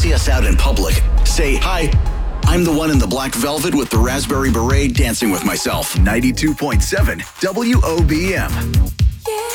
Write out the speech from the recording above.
see us out in public, say, "Hi, I'm the one in the black velvet with the raspberry beret dancing with myself." 92.7 WOBM.